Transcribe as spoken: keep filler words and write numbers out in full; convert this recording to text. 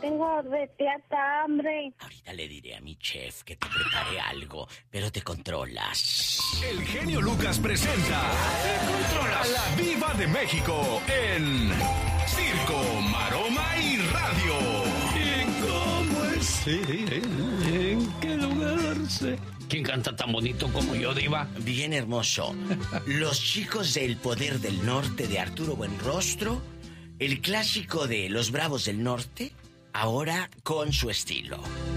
Tengo de tanta hambre. Ahorita le diré a mi chef que te prepare algo, pero te controlas. El genio Lucas presenta a la Diva de México en Circo, Maroma y Radio. ¿Y cómo es? ¿En qué lugar se...? ¿Quién canta tan bonito como yo, Diva? Bien hermoso. Los chicos del Poder del Norte de Arturo Buenrostro, el clásico de Los Bravos del Norte, ahora con su estilo.